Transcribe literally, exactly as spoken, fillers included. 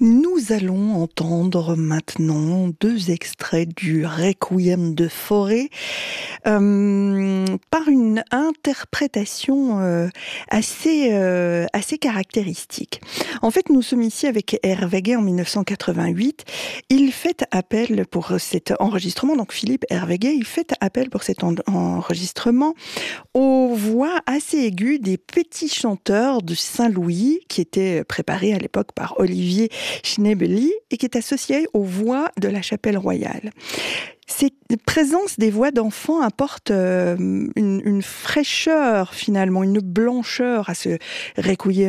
Nous allons entendre maintenant deux extraits du Requiem de Fauré euh, par une interprétation euh, assez, euh, assez caractéristique. En fait, nous sommes ici avec Hervéguet en mille neuf cent quatre-vingt-huit. Il fait appel pour cet enregistrement, donc Philippe Hervéguet, il fait appel pour cet en- enregistrement aux voix assez aiguës des petits chanteurs de Saint-Louis qui étaient préparés à l'époque par Olivier Schnebely et qui est associé aux voix de la Chapelle Royale. Cette présence des voix d'enfants apporte euh, une, une fraîcheur finalement, une blancheur à ce requiem